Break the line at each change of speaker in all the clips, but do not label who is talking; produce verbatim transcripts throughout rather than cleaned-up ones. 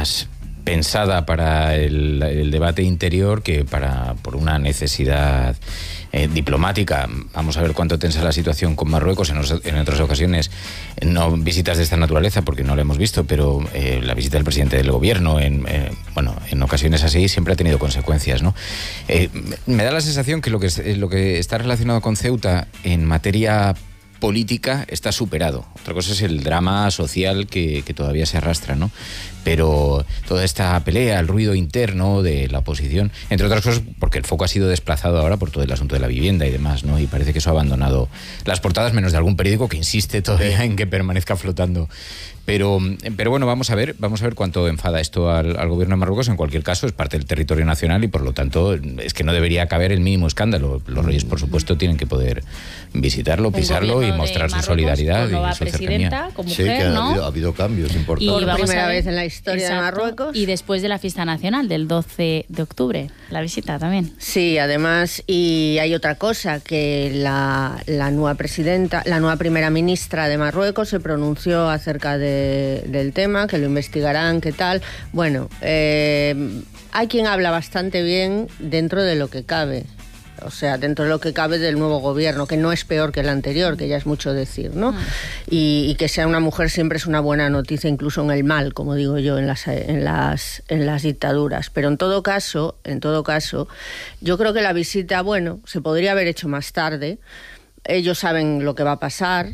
más pensada para el, el debate interior que para por una necesidad eh, diplomática. Vamos a ver cuánto tensa la situación con Marruecos. En, en otras ocasiones, no visitas de esta naturaleza porque no la hemos visto, pero eh, la visita del presidente del gobierno, en, eh, bueno, en ocasiones así, siempre ha tenido consecuencias, ¿no? Eh, me da la sensación que lo que, lo que está relacionado con Ceuta en materia política está superado. Otra cosa es el drama social que, que todavía se arrastra, ¿no? Pero toda esta pelea, el ruido interno de la oposición, entre otras cosas porque el foco ha sido desplazado ahora por todo el asunto de la vivienda y demás, ¿no? Y parece que eso ha abandonado las portadas, menos de algún periódico que insiste todavía en que permanezca flotando. Pero, pero bueno, vamos a ver, vamos a ver cuánto enfada esto al, al gobierno de Marruecos. En cualquier caso, es parte del territorio nacional y por lo tanto es que no debería caber el mínimo escándalo. Los reyes, por supuesto, tienen que poder visitarlo, pisarlo y mostrar su solidaridad y su cercanía.
Con mujer, sí, que
¿no?
ha, habido, ha habido cambios importantes.
Por
primera vez en la historia Exacto. de Marruecos.
Y después de la fiesta nacional del doce de octubre, la visita también.
Sí, además, y hay otra cosa, que la, la nueva presidenta, la nueva primera ministra de Marruecos se pronunció acerca de, del tema, que lo investigarán, qué tal. Bueno, eh, hay quien habla bastante bien dentro de lo que cabe. O sea, dentro de lo que cabe del nuevo gobierno, que no es peor que el anterior, que ya es mucho decir, ¿no? Mm. Y, y que sea una mujer siempre es una buena noticia, incluso en el mal, como digo yo, en las, en las, en las dictaduras. Pero en todo caso, en todo caso, yo creo que la visita, bueno, se podría haber hecho más tarde. Ellos saben lo que va a pasar.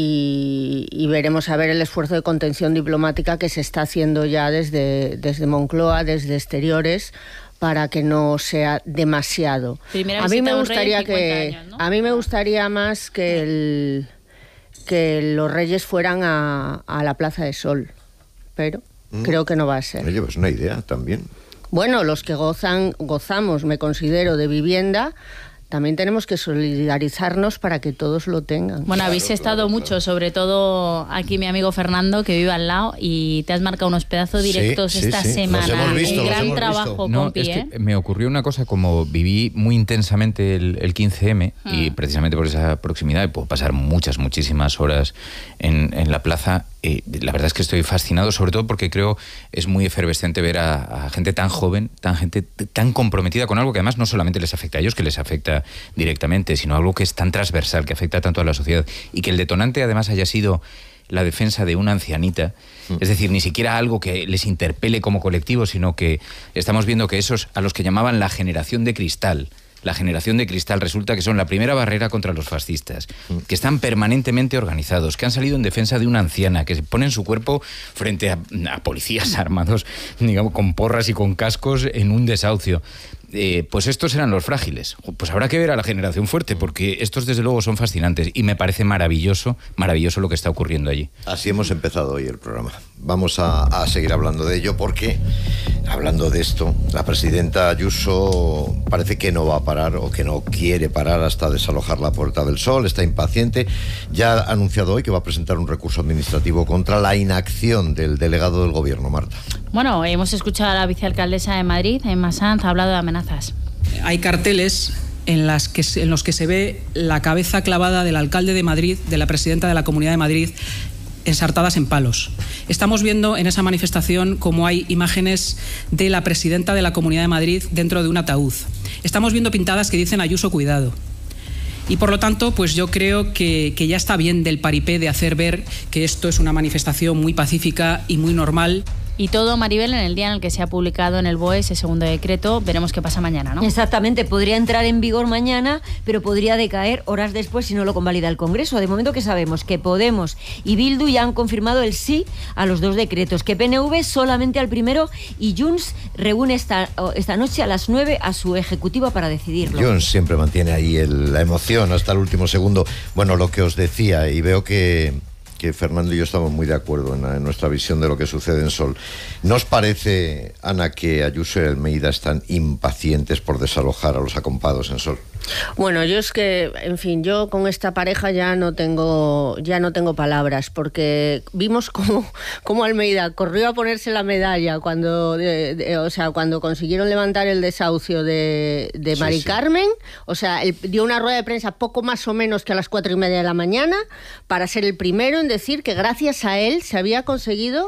Y, y veremos a ver el esfuerzo de contención diplomática que se está haciendo ya desde, desde Moncloa, desde exteriores, para que no sea demasiado.
Primera
a mí me
un
gustaría
que
años, ¿no?
a
mí me gustaría más que el, que los reyes fueran a, a la Plaza de Sol, pero mm. creo que no va a ser.
Oye, pues una idea también.
Bueno, los que gozan, gozamos, me considero, de vivienda, también tenemos que solidarizarnos para que todos lo tengan.
Bueno, habéis claro, estado claro, mucho, claro. sobre todo aquí mi amigo Fernando, que vive al lado, y te has marcado unos pedazos directos
sí, sí,
esta
sí.
semana.
Un visto,
gran trabajo,
no,
compi,
es
¿eh?
que me ocurrió una cosa, como viví muy intensamente el, el quince eme, hmm. y precisamente por esa proximidad, y puedo pasar muchas, muchísimas horas en, en la plaza. Eh, la verdad es que estoy fascinado, sobre todo porque creo es muy efervescente ver a, a gente tan joven, tan gente tan comprometida con algo que además no solamente les afecta a ellos, que les afecta directamente, sino algo que es tan transversal, que afecta tanto a la sociedad, y que el detonante además haya sido la defensa de una ancianita, mm. es decir, ni siquiera algo que les interpele como colectivo, sino que estamos viendo que esos a los que llamaban la generación de cristal, la generación de cristal, resulta que son la primera barrera contra los fascistas, que están permanentemente organizados, que han salido en defensa de una anciana, que ponen su cuerpo frente a, a policías armados, digamos, con porras y con cascos en un desahucio. Eh, pues estos eran los frágiles. Pues habrá que ver a la generación fuerte, porque estos desde luego son fascinantes y me parece maravilloso, maravilloso lo que está ocurriendo allí.
Así hemos empezado hoy el programa. Vamos a, a seguir hablando de ello porque, hablando de esto, la presidenta Ayuso parece que no va a parar o que no quiere parar hasta desalojar la Puerta del Sol, está impaciente. Ya ha anunciado hoy que va a presentar un recurso administrativo contra la inacción del delegado del gobierno, Marta.
Bueno, hemos escuchado a la vicealcaldesa de Madrid, Emma Sanz, ha hablado de amenazas.
Hay carteles en, las que, en los que se ve la cabeza clavada del alcalde de Madrid, de la presidenta de la Comunidad de Madrid, ensartadas en palos. Estamos viendo en esa manifestación cómo hay imágenes de la presidenta de la Comunidad de Madrid dentro de un ataúd. Estamos viendo pintadas que dicen Ayuso, cuidado. Y por lo tanto, pues yo creo que, que ya está bien del paripé de hacer ver que esto es una manifestación muy pacífica y muy normal.
Y todo, Maribel, en el día en el que se ha publicado en el B O E ese segundo decreto. Veremos qué pasa mañana, ¿no?
Exactamente, podría entrar en vigor mañana, pero podría decaer horas después si no lo convalida el Congreso. De momento que sabemos que Podemos y Bildu ya han confirmado el sí a los dos decretos, que P N V solamente al primero, y Junts reúne esta, esta noche a las nueve a su ejecutiva para decidirlo.
Junts siempre mantiene ahí el, la emoción hasta el último segundo. Bueno, lo que os decía, y veo que... que Fernando y yo estamos muy de acuerdo en, en nuestra visión de lo que sucede en Sol. ¿No os parece, Ana, que Ayuso y Almeida están impacientes por desalojar a los acompados en Sol?
Bueno, yo es que, en fin, yo con esta pareja ya no tengo ya no tengo palabras, porque vimos cómo, cómo Almeida corrió a ponerse la medalla cuando de, de, o sea, cuando consiguieron levantar el desahucio de, de Mari sí, Carmen, sí. O sea, él dio una rueda de prensa poco más o menos que a las cuatro y media de la mañana para ser el primero en decir que gracias a él se había conseguido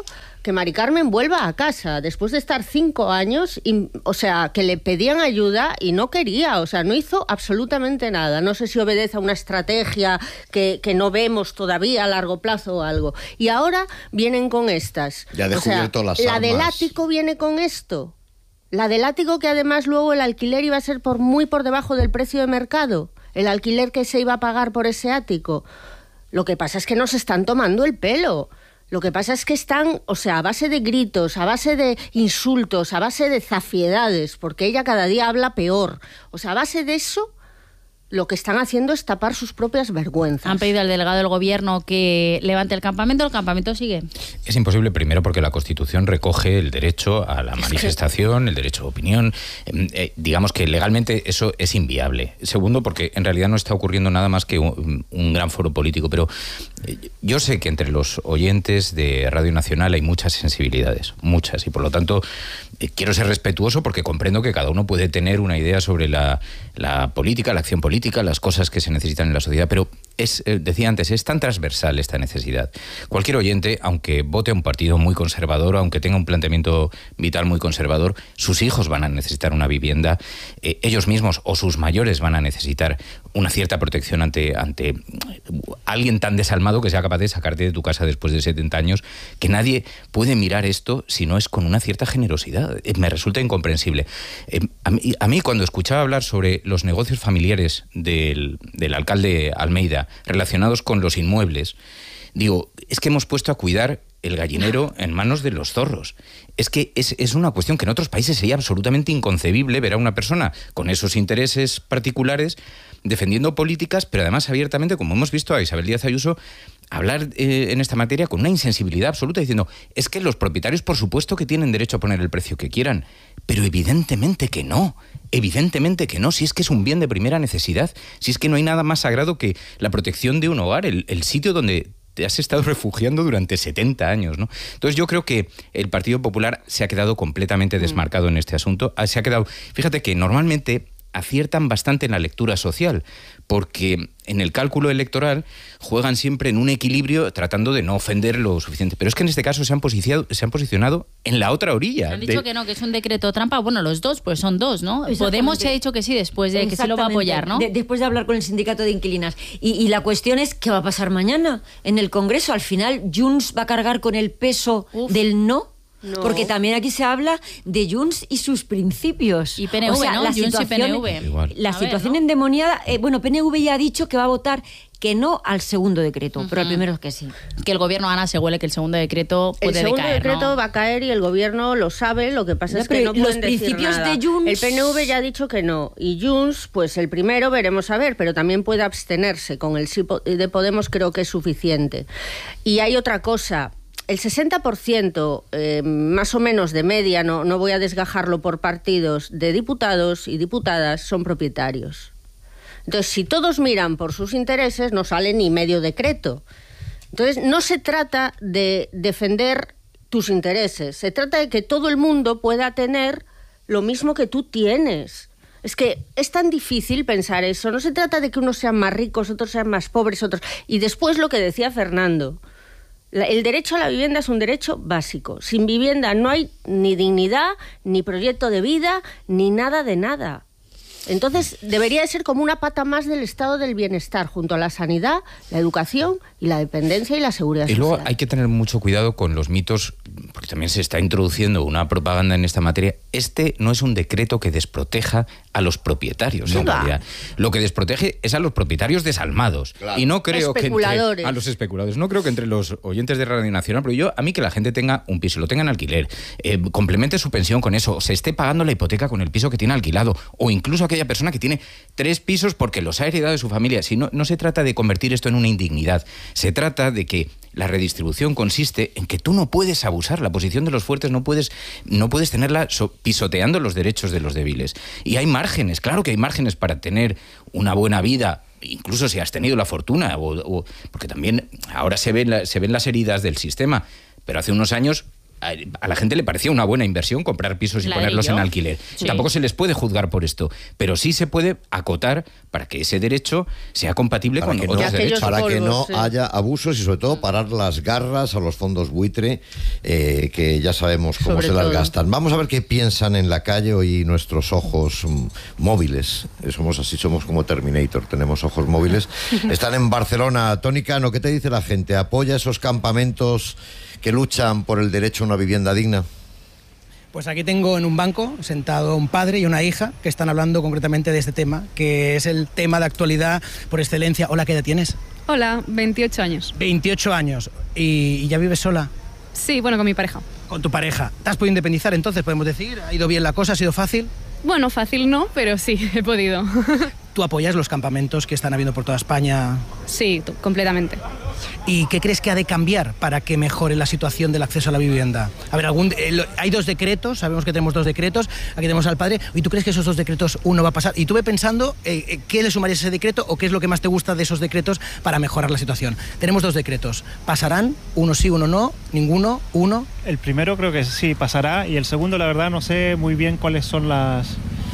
que Mari Carmen vuelva a casa después de estar cinco años, y, o sea, que le pedían ayuda y no quería, o sea, no hizo absolutamente nada. No sé si obedece a una estrategia que, que no vemos todavía a largo plazo o algo. Y ahora vienen con estas.
Ya ha descubierto
o sea,
las
la
armas.
del ático viene con esto. La del ático, que además luego el alquiler iba a ser por muy por debajo del precio de mercado. El alquiler que se iba a pagar por ese ático. Lo que pasa es que nos están tomando el pelo. Lo que pasa es que están, o sea, a base de gritos, a base de insultos, a base de zafiedades, porque ella cada día habla peor. O sea, a base de eso, lo que están haciendo es tapar sus propias vergüenzas.
Han pedido al delegado del gobierno que levante el campamento, el campamento sigue.
Es imposible, primero, porque la Constitución recoge el derecho a la manifestación, el derecho a opinión. Eh, eh, digamos que legalmente eso es inviable. Segundo, porque en realidad no está ocurriendo nada más que un, un gran foro político. Pero eh, yo sé que entre los oyentes de Radio Nacional hay muchas sensibilidades, muchas, y por lo tanto eh, quiero ser respetuoso porque comprendo que cada uno puede tener una idea sobre la, la política, la acción política, las cosas que se necesitan en la sociedad, pero es, eh, decía antes, es tan transversal esta necesidad. Cualquier oyente, aunque vote a un partido muy conservador, aunque tenga un planteamiento vital muy conservador, sus hijos van a necesitar una vivienda, eh, ellos mismos o sus mayores van a necesitar una cierta protección ante, ante alguien tan desalmado que sea capaz de sacarte de tu casa después de setenta años, que nadie puede mirar esto si no es con una cierta generosidad. Eh, me resulta incomprensible. Eh, a, mí, a mí cuando escuchaba hablar sobre los negocios familiares del, del alcalde Almeida relacionados con los inmuebles, digo, es que hemos puesto a cuidar el gallinero en manos de los zorros. Es que es, es una cuestión que en otros países sería absolutamente inconcebible ver a una persona con esos intereses particulares defendiendo políticas, pero además abiertamente, como hemos visto a Isabel Díaz Ayuso hablar eh, en esta materia con una insensibilidad absoluta, diciendo, es que los propietarios por supuesto que tienen derecho a poner el precio que quieran, pero evidentemente que no, evidentemente que no, si es que es un bien de primera necesidad, si es que no hay nada más sagrado que la protección de un hogar, el, el sitio donde te has estado refugiando durante setenta años, ¿no? Entonces yo creo que el Partido Popular se ha quedado completamente desmarcado en este asunto. Se ha quedado, fíjate que normalmente aciertan bastante en la lectura social, porque en el cálculo electoral juegan siempre en un equilibrio tratando de no ofender lo suficiente. Pero es que en este caso se han posicionado, se han posicionado en la otra orilla.
Han dicho
de...
que no, que es un decreto trampa. Bueno, los dos, pues son dos, ¿no? Podemos se ha dicho que sí después de que se lo va a apoyar, ¿no?
De, después de hablar con el sindicato de inquilinas. Y, y la cuestión es, ¿qué va a pasar mañana en el Congreso? Al final, Junts va a cargar con el peso Uf. del no. No. Porque también aquí se habla de Junts y sus principios.
Y P N V,
o sea,
¿no?
la
Junts
situación,
y P N V.
Igual.
La
a
situación
ver, ¿no?
endemoniada... Eh, bueno, P N V ya ha dicho que va a votar que no al segundo decreto, uh-huh. pero al primero es que sí.
Que el gobierno, Ana, se huele que el segundo decreto puede
decaer, El segundo
decaer,
decreto
¿no?
va a caer y el gobierno lo sabe, lo que pasa no, es que no pueden
los principios
decir nada.
de Junts...
El P N V ya ha dicho que no, y Junts, pues el primero veremos a ver, pero también puede abstenerse, con el sí de Podemos creo que es suficiente. Y hay otra cosa... El sesenta por ciento, eh, más o menos de media, no, no voy a desgajarlo por partidos, de diputados y diputadas son propietarios. Entonces, si todos miran por sus intereses, no sale ni medio decreto. Entonces, no se trata de defender tus intereses, se trata de que todo el mundo pueda tener lo mismo que tú tienes. Es que es tan difícil pensar eso. No se trata de que unos sean más ricos, otros sean más pobres, otros... Y después lo que decía Fernando... El derecho a la vivienda es un derecho básico. Sin vivienda no hay ni dignidad, ni proyecto de vida, ni nada de nada. Entonces, debería de ser como una pata más del estado del bienestar, junto a la sanidad, la educación y la dependencia y la seguridad social.
Y luego hay que tener mucho cuidado con los mitos, porque también se está introduciendo una propaganda en esta materia. Este no es un decreto que desproteja a los propietarios, en realidad. Lo que desprotege es a los propietarios desalmados. Claro. Y no creo que entre, a los especuladores. No creo que entre los oyentes de Radio Nacional, pero yo, a mí que la gente tenga un piso, lo tenga en alquiler, eh, complemente su pensión con eso, se esté pagando la hipoteca con el piso que tiene alquilado, o incluso aquella persona que tiene tres pisos porque los ha heredado de su familia. Si no, no se trata de convertir esto en una indignidad, se trata de que la redistribución consiste en que tú no puedes abusar, la posición de los fuertes no puedes, no puedes tenerla so, pisoteando los derechos de los débiles. Y hay márgenes, claro que hay márgenes para tener una buena vida, incluso si has tenido la fortuna, o, o, porque también ahora se ven, la, se ven las heridas del sistema, pero hace unos años a la gente le parecía una buena inversión comprar pisos y
Ladrillo.
ponerlos en alquiler.
Sí.
Tampoco se les puede juzgar por esto, pero sí se puede acotar para que ese derecho sea compatible
para
con
que
otros
no,
derechos.
para
polvos,
que no
sí.
haya abusos y sobre todo parar las garras a los fondos buitre, eh, que ya sabemos cómo
Sobre
se las
todo.
gastan. Vamos a ver qué piensan en la calle hoy nuestros ojos mm, móviles. Eh, Somos así, somos como Terminator, tenemos ojos móviles. Están en Barcelona. Toni Cano, ¿qué te dice la gente? ¿Apoya esos campamentos que luchan por el derecho a una vivienda digna?
Pues aquí tengo en un banco sentado un padre y una hija que están hablando concretamente de este tema, que es el tema de actualidad por excelencia. Hola, ¿qué edad tienes?
Hola, veintiocho años.
veintiocho años. ¿Y, y ya vives sola?
Sí, bueno, con mi pareja.
Con tu pareja. ¿Te has podido independizar entonces, podemos decir? ¿Ha ido bien la cosa? ¿Ha sido fácil?
Bueno, fácil no, pero sí, he podido.
¿Tú apoyas los campamentos que están habiendo por toda España?
Sí, t- completamente.
¿Y qué crees que ha de cambiar para que mejore la situación del acceso a la vivienda? A ver, algún, eh, lo- hay dos decretos, sabemos que tenemos dos decretos, aquí tenemos al padre, ¿y tú crees que esos dos decretos uno va a pasar? Y tú ve pensando, eh, eh, ¿qué le sumarías a ese decreto o qué es lo que más te gusta de esos decretos para mejorar la situación? Tenemos dos decretos, ¿pasarán? Uno sí, uno no, ninguno, uno.
El primero creo que sí pasará y el segundo la verdad no sé muy bien cuáles son las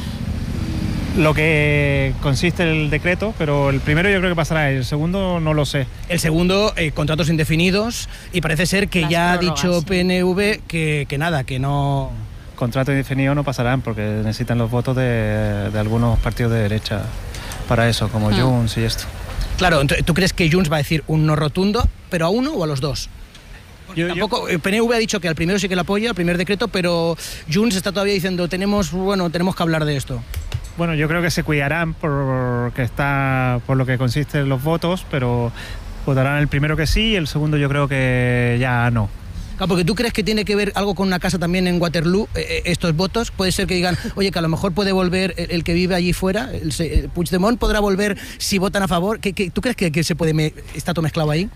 lo que consiste el decreto, pero el primero yo creo que pasará, el segundo no lo sé.
El segundo, eh, contratos indefinidos, y parece ser que
Las
ya ha
prórrogas,
dicho
sí.
P N V que, que nada, que no...
Contratos indefinidos no pasarán porque necesitan los votos de, de algunos partidos de derecha para eso, como
Hmm.
Junts y esto.
Claro, ent- ¿tú crees que Junts va a decir un no rotundo, pero a uno o a los dos?
Yo- yo-
Tampoco, el P N V ha dicho que al primero sí que lo apoya, al primer decreto, pero Junts está todavía diciendo, tenemos, bueno, tenemos que hablar de esto.
Bueno, yo creo que se cuidarán por que está por lo que consisten los votos, pero votarán el primero que sí y el segundo yo creo que ya no.
Claro, porque tú crees que tiene que ver algo con una casa también en Waterloo, eh, eh, estos votos. Puede ser que digan, oye, que a lo mejor puede volver el, el que vive allí fuera, el, se- el Puigdemont podrá volver si votan a favor. ¿Qué, qué- tú crees que, que se puede me- está todo mezclado ahí?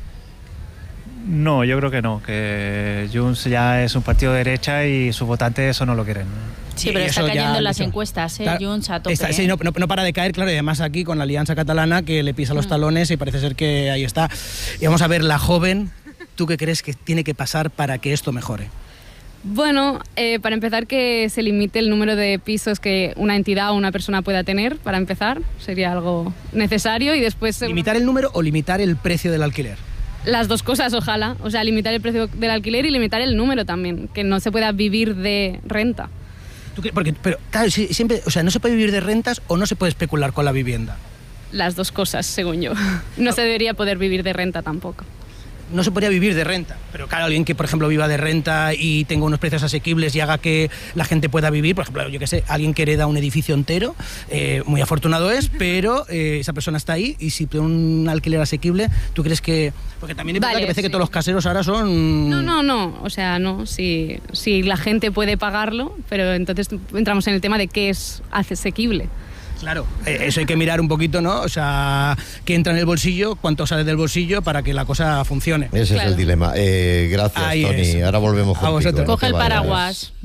No, yo creo que no, que Junts ya es un partido de derecha y sus votantes eso no lo quieren.
Sí,
Y
pero está
eso ya
cayendo
han
en las
dicho.
encuestas, ¿eh?
Claro,
Junts a tope.
está- sí,
¿eh?
no, no- no para de caer, claro, y además aquí con la Alianza Catalana que le pisa los talones y parece ser que ahí está. Y vamos a ver, la joven, ¿tú qué crees que tiene que pasar para que esto mejore?
Bueno, eh, para empezar que se limite el número de pisos que una entidad o una persona pueda tener, para empezar, sería algo necesario y después... eh,
¿Limitar el número o limitar el precio del alquiler?
Las dos cosas, ojalá. O sea, limitar el precio del alquiler y limitar el número también, que no se pueda vivir de renta.
¿Tú crees? Porque, pero claro, sí, siempre, o sea, no se puede vivir de rentas o no se puede especular con la vivienda.
Las dos cosas, según yo. No se debería poder vivir de renta tampoco.
No se podría vivir de renta, pero claro, alguien que por ejemplo viva de renta y tenga unos precios asequibles y haga que la gente pueda vivir, por ejemplo, yo qué sé, alguien que hereda un edificio entero, eh, muy afortunado es, pero eh, esa persona está ahí y si tiene un alquiler asequible, ¿tú crees que...? Porque también es verdad
Vale,
que parece
sí.
que todos los caseros ahora son...
No, no, no. O sea, no. Si, si la gente puede pagarlo, pero entonces entramos en el tema de qué es asequible.
Claro, eh, eso hay que mirar un poquito, ¿no? O sea, qué entra en el bolsillo, cuánto sale del bolsillo para que la cosa funcione.
Ese
Claro.
es el dilema. Eh, gracias,
Ahí
Toni.
es.
Ahora volvemos
A
contigo.
vosotros.
no
Coge
te
el
vayas.
paraguas.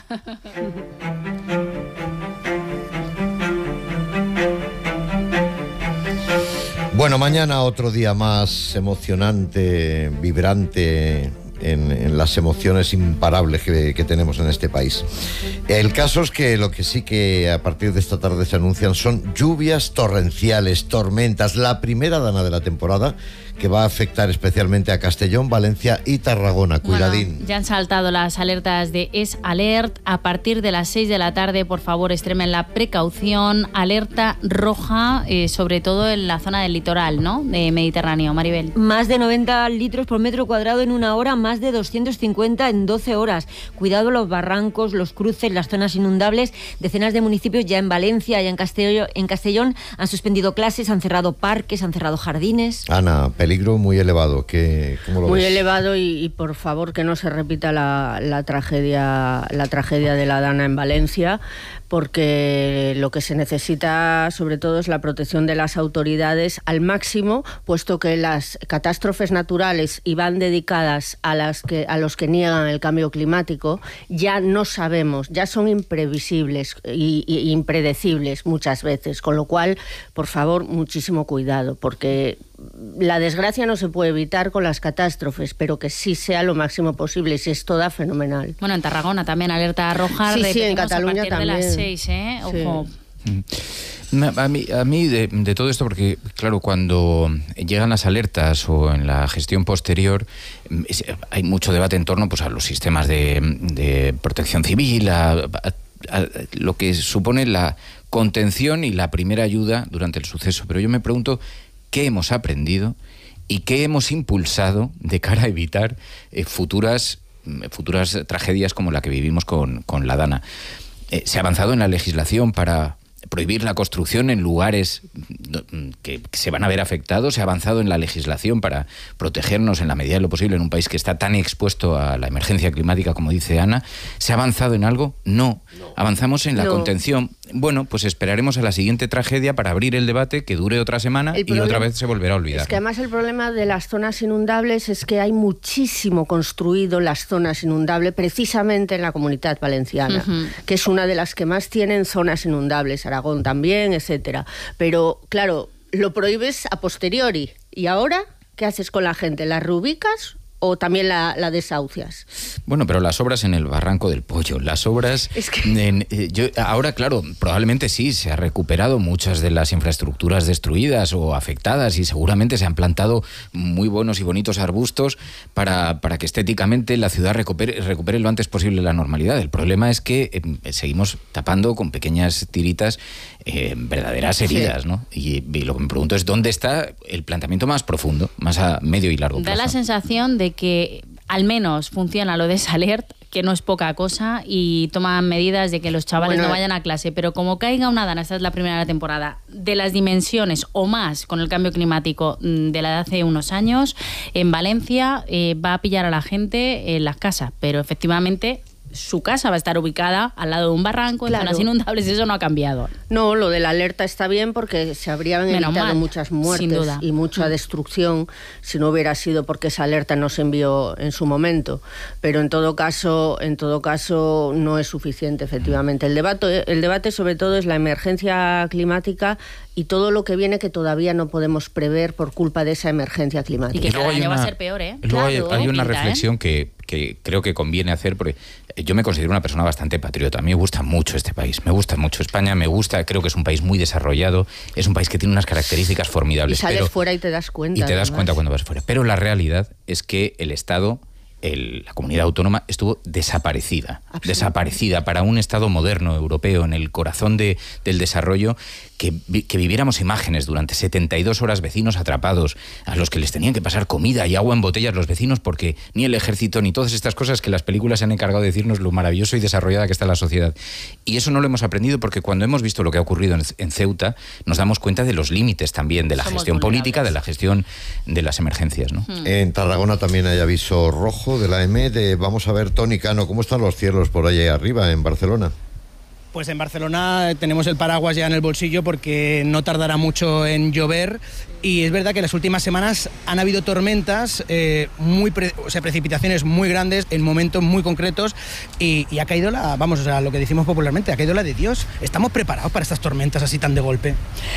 Bueno, mañana otro día más emocionante, vibrante en, en las emociones imparables que, que tenemos en este país. El caso es que lo que sí que a partir de esta tarde se anuncian son lluvias torrenciales, tormentas, la primera dana de la temporada que va a afectar especialmente a Castellón, Valencia y Tarragona. Cuidadín.
Bueno, ya han saltado las alertas de Es Alert. A partir de las seis de la tarde, por favor, extremen la precaución. Alerta roja, eh, sobre todo en la zona del litoral, ¿no? De Mediterráneo. Maribel.
Más de noventa litros por metro cuadrado en una hora, más de doscientos cincuenta en doce horas. Cuidado los barrancos, los cruces, las zonas inundables. Decenas de municipios ya en Valencia y en Castellón, en Castellón han suspendido clases, han cerrado parques, han cerrado jardines.
Ana, peligro muy elevado. ¿Qué, ¿Cómo lo
Muy
ves?
elevado y, y por favor que no se repita la, la tragedia la tragedia de la Dana en Valencia, porque lo que se necesita sobre todo es la protección de las autoridades al máximo, puesto que las catástrofes naturales y van dedicadas a las que a los que niegan el cambio climático ya no sabemos, ya son imprevisibles y, y impredecibles muchas veces, con lo cual, por favor, muchísimo cuidado, porque la desgracia no se puede evitar con las catástrofes, pero que sí sea lo máximo posible, y si es toda, fenomenal.
Bueno, en Tarragona también alerta roja.
Sí, sí, en Cataluña
a partir
también.
de las seis, ¿eh? Ojo.
Sí. A mí, a mí de, de todo esto, porque claro, cuando llegan las alertas o en la gestión posterior, hay mucho debate en torno pues, a los sistemas de, de protección civil, a, a, a lo que supone la contención y la primera ayuda durante el suceso. Pero yo me pregunto, ¿qué hemos aprendido y qué hemos impulsado de cara a evitar eh, futuras, futuras tragedias como la que vivimos con, con la Dana? Eh, ¿Se ha avanzado en la legislación para prohibir la construcción en lugares que se van a ver afectados? ¿Se ha avanzado en la legislación para protegernos en la medida de lo posible en un país que está tan expuesto a la emergencia climática como dice Ana? ¿Se ha avanzado en algo? No. no. Avanzamos en la no. contención. Bueno, pues esperaremos a la siguiente tragedia para abrir el debate, que dure otra semana el y problema, otra vez se volverá a olvidar.
Es que además el problema de las zonas inundables es que hay muchísimo construido las zonas inundables precisamente en la Comunidad Valenciana, uh-huh. que es una de las que más tienen zonas inundables, Aragón también, etcétera. Pero, claro, lo prohíbes a posteriori. ¿Y ahora qué haces con la gente? ¿La reubicas o también la, la desahucias?
Bueno, pero las obras en el Barranco del Pollo, las obras... Es que... en, eh, yo, ahora, claro, probablemente sí, se ha recuperado muchas de las infraestructuras destruidas o afectadas y seguramente se han plantado muy buenos y bonitos arbustos para, para que estéticamente la ciudad recupere, recupere lo antes posible la normalidad. El problema es que eh, seguimos tapando con pequeñas tiritas eh, verdaderas heridas, sí. ¿no? Y, y lo que me pregunto es dónde está el planteamiento más profundo, más a medio y largo plazo.
Da la sensación de que al menos funciona lo de Salert, que no es poca cosa, y toman medidas de que los chavales bueno, no vayan a clase, pero como caiga una Dana, esta es la primera de la temporada, de las dimensiones o más con el cambio climático de la de hace unos años, en Valencia eh, va a pillar a la gente en las casas, pero efectivamente su casa va a estar ubicada al lado de un barranco, en claro. zonas inundables, eso no ha cambiado.
No, lo de la alerta está bien porque se habrían Menos evitado mal, muchas muertes y mucha destrucción si no hubiera sido porque esa alerta no se envió en su momento. Pero en todo caso, en todo caso no es suficiente, efectivamente. El debate, el debate sobre todo es la emergencia climática y todo lo que viene que todavía no podemos prever por culpa de esa emergencia climática.
Y que cada año va a ser peor, ¿eh?
Luego
claro,
hay, hay una
pinta,
reflexión
¿eh?
que, que creo que conviene hacer, porque yo me considero una persona bastante patriota. A mí me gusta mucho este país, me gusta mucho España, me gusta, creo que es un país muy desarrollado, es un país que tiene unas características formidables.
Y sales
pero,
fuera y te das cuenta.
Y te das
además.
cuenta cuando vas fuera. Pero la realidad es que el Estado... El, la comunidad autónoma estuvo desaparecida, desaparecida para un Estado moderno europeo en el corazón de, del desarrollo, que, que viviéramos imágenes durante setenta y dos horas, vecinos atrapados, a los que les tenían que pasar comida y agua en botellas los vecinos, porque ni el ejército ni todas estas cosas que las películas se han encargado de decirnos lo maravilloso y desarrollada que está la sociedad. Y eso no lo hemos aprendido porque cuando hemos visto lo que ha ocurrido en, en Ceuta, nos damos cuenta de los límites también de la Somos gestión política, de la gestión de las emergencias, ¿no?
Hmm. En Tarragona también hay aviso rojo de la E M E de, vamos a ver, Toni Cano, ¿cómo están los cielos por allí arriba en Barcelona?
Pues en Barcelona tenemos el paraguas ya en el bolsillo porque no tardará mucho en llover y es verdad que en las últimas semanas han habido tormentas, eh, muy pre, o sea, precipitaciones muy grandes en momentos muy concretos y, y ha caído la, vamos, o sea, lo que decimos popularmente, ha caído la de Dios. ¿Estamos preparados para estas tormentas así tan de golpe?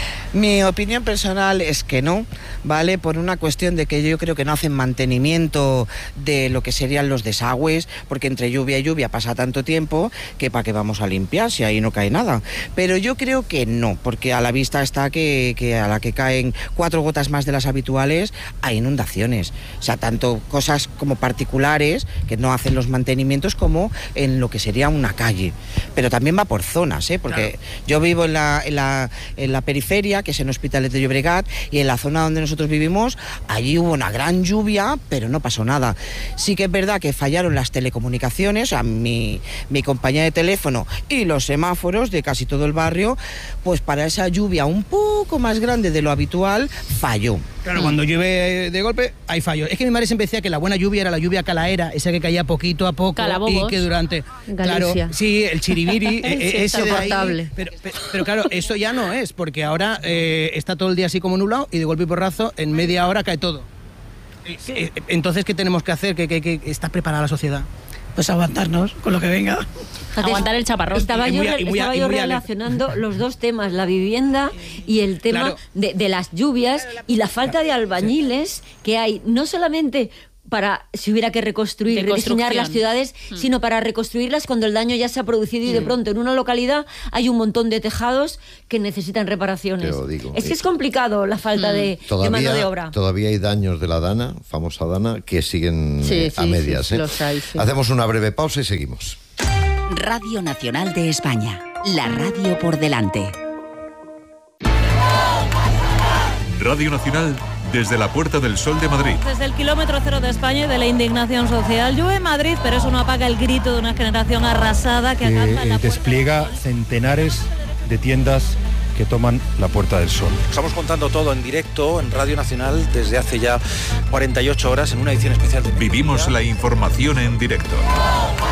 Mi opinión personal es que no, ¿vale? Por una cuestión de que yo creo que no hacen mantenimiento de lo que serían los desagües, porque entre lluvia y lluvia pasa tanto tiempo que para qué vamos a limpiar si ahí no cae nada. Pero yo creo que no, porque a la vista está que, que a la que caen cuatro gotas más de las habituales hay inundaciones. O sea, tanto cosas como particulares que no hacen los mantenimientos como en lo que sería una calle. Pero también va por zonas, ¿eh? Porque claro. Yo vivo en la, en, la, en la periferia, que es en Hospitalet de Llobregat, y en la zona donde nosotros vivimos, allí hubo una gran lluvia, pero no pasó nada. Sí que es verdad que fallaron las telecomunicaciones, o sea, mi, mi compañía de teléfono y los semáforos de casi todo el barrio, pues para esa lluvia un poco más grande de lo habitual, falló.
Claro, cuando llueve de golpe hay fallo. Es que mi madre siempre decía que la buena lluvia era la lluvia calaera, esa que caía poquito a poco.
Calabobos.
Y que durante...
Galicia.
Claro, sí, el chiribiri,
sí,
ese de ahí, pero, pero, pero claro, eso ya no es, porque ahora eh, está todo el día así como nublado y de golpe y porrazo en media hora cae todo. Sí. Entonces, ¿qué tenemos que hacer? ¿Qué, qué, qué está preparada la sociedad?
pues aguantarnos con lo que venga.
Aguantar el chaparrón.
Estaba
Y
yo,
muy a- y muy a-
estaba
y
yo
muy ale-
relacionando los dos temas, la vivienda y el tema
Claro.
de, de las lluvias y la falta de albañiles que hay, no solamente para si hubiera que reconstruir,
De
rediseñar
construcción.
las ciudades,
Mm.
sino para reconstruirlas cuando el daño ya se ha producido y de pronto en una localidad hay un montón de tejados que necesitan reparaciones.
Te lo digo.
Es que es complicado la falta de, de mano de obra.
Todavía hay daños de la Dana, famosa Dana, que siguen
Sí,
eh, a
sí,
medias.
sí,
¿eh?
los hay, sí.
Hacemos una breve pausa y seguimos.
Radio Nacional de España, la radio por delante.
Radio Nacional desde la Puerta del Sol de Madrid.
Desde el kilómetro cero de España y de la indignación social. Llueve en Madrid, pero eso no apaga el grito de una generación arrasada que acampa en la puerta.
despliega centenares de tiendas que toman la Puerta del Sol.
Estamos contando todo en directo en Radio Nacional desde hace ya cuarenta y ocho horas en una edición especial de...
Vivimos la información en directo.